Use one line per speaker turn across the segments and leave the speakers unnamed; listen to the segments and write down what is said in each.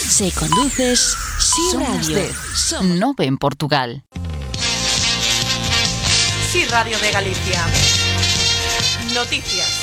Se conduces, Sí Radio.
Son 9 en Portugal.
Sí Radio de Galicia. Noticias.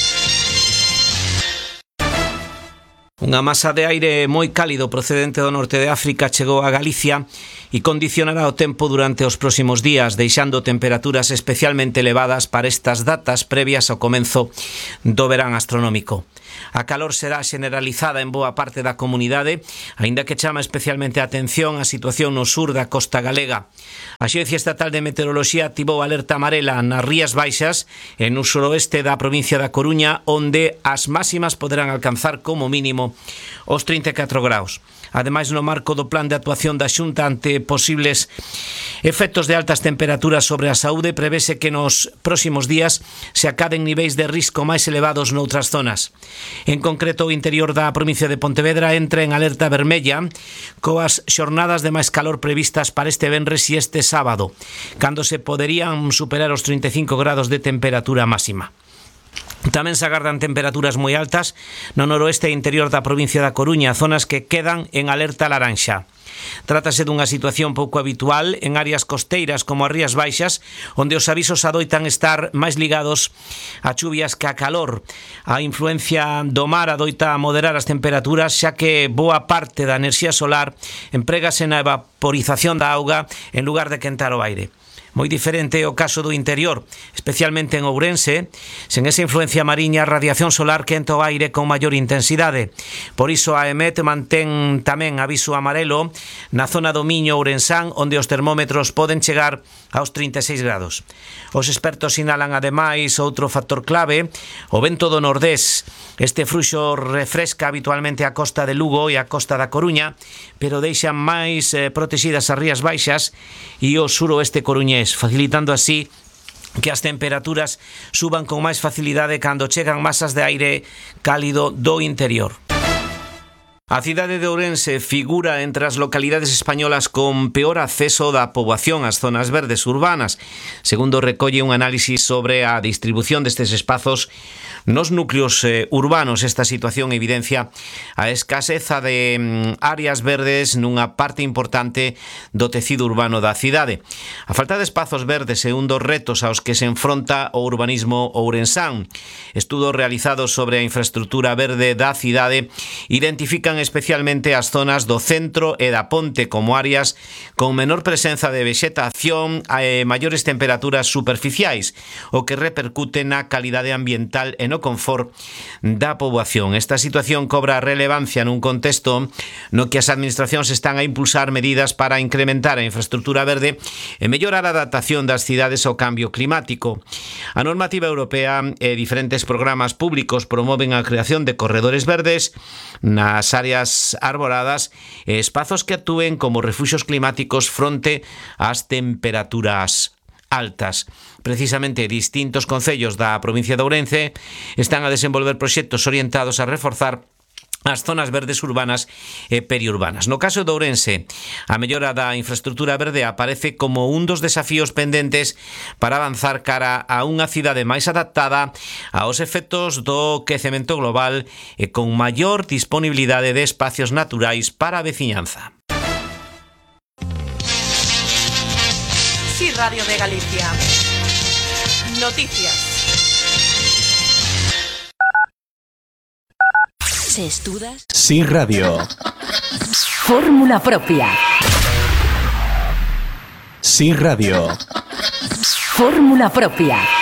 Unha masa de aire moi cálido procedente do norte de África chegou a Galicia e condicionará o tempo durante os próximos días, deixando temperaturas especialmente elevadas para estas datas previas ao comenzo do verán astronómico. A calor será generalizada en boa parte da comunidade, aínda que chama especialmente a atención a situación no sur da costa galega. A Axencia Estatal de Meteoroloxía activou alerta amarela nas Rías Baixas e no suroeste da provincia da Coruña, onde as máximas poderán alcanzar como mínimo os 34 graus. Ademais, no marco do plan de actuación da Xunta ante posibles efectos de altas temperaturas sobre a saúde, prevese que nos próximos días se acaden niveis de risco máis elevados noutras zonas. En concreto, o interior da provincia de Pontevedra entra en alerta vermella coas xornadas de máis calor previstas para este venres e este sábado, cando se poderían superar os 35 grados de temperatura máxima. Tamén se agardan temperaturas moi altas no noroeste e interior da provincia da Coruña, zonas que quedan en alerta laranxa. Trátase dunha situación pouco habitual en áreas costeiras como as Rías Baixas, onde os avisos adoitan estar máis ligados a chuvias que a calor. A influencia do mar adoita moderar as temperaturas, xa que boa parte da enerxía solar emprégase na vaporización da auga en lugar de quentar o aire. Moi diferente é o caso do interior, especialmente en Ourense. Sen esa influencia mariña, a radiación solar quenta o aire con maior intensidade. Por iso a EMET mantén tamén aviso amarelo na zona do Miño ourensán, onde os termómetros poden chegar aos 36 grados. Os expertos sinalan ademais outro factor clave, o vento do nordés. Este fluxo refresca habitualmente a costa de Lugo e a costa da Coruña, pero deixa máis protegidas as Rías Baixas e o suroeste coruñés, facilitando así que as temperaturas suban con máis facilidade cando chegan masas de aire cálido do interior. A cidade de Ourense figura entre as localidades españolas con peor acceso da poboación ás zonas verdes urbanas, segundo recolle un análisis sobre a distribución destes espazos nos núcleos urbanos. Esta situación evidencia a escaseza de áreas verdes nunha parte importante do tecido urbano da cidade. A falta de espazos verdes é un dos retos aos que se enfronta o urbanismo ourensán. Estudos realizados sobre a infraestructura verde da cidade identifican especialmente as zonas do centro e da ponte como áreas con menor presenza de vexetación e maiores temperaturas superficiais, o que repercute na calidade ambiental e no confort da poboación. Esta situación cobra relevancia nun contexto no que as administracións están a impulsar medidas para incrementar a infraestructura verde e mellorar a adaptación das cidades ao cambio climático. A normativa europea e diferentes programas públicos promoven a creación de corredores verdes nas áreas arboradas e espazos que actúen como refuxios climáticos fronte ás temperaturas altas. Precisamente, distintos concellos da provincia de Ourense están a desenvolver proxectos orientados a reforzar as zonas verdes urbanas e periurbanas. No caso de Ourense, a mellora da infraestructura verde aparece como un dos desafíos pendentes para avanzar cara a unha cidade máis adaptada aos efectos do quecemento global e con maior disponibilidade de espacios naturais para a veciñanza.
Sí Radio de Galicia. Noticias.
Se estudas,
Sí Radio.
Fórmula propia.
Sí Radio.
Fórmula propia.